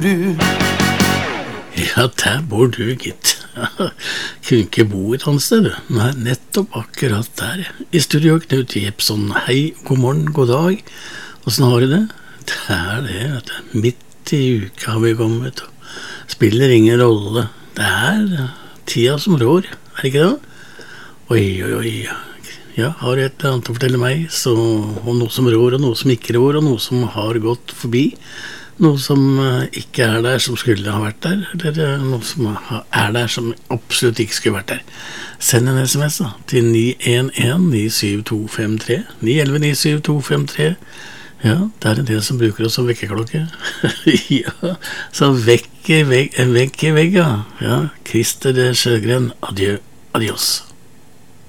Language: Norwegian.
Ja, der bor du, gitt. Kunne ikke bo et annet sted, du. Nei, nettopp akkurat der. I studio, Knut Jepsson. Hei, god morgen, god dag. Hvordan har du det? Det er det, vet du. Midt i uka har vi kommet, og spiller ingen rolle. Det er tida som rår, er det ikke det? Oi, oi, oi. Ja, har du et eller annet å fortelle meg, så om noe som rår, og noe som ikke rår, og noe som har gått forbi, noe som ikke er der, som skulle ha vært der, eller noe som er der, som absolutt ikke skulle vært der. Send en sms da, til 911-97253, 911-97253. Ja, det er en del som bruker oss som vekkerklokke. Ja, så vekk i vegga. Ja, Christer Sjøgren, adjø, adios.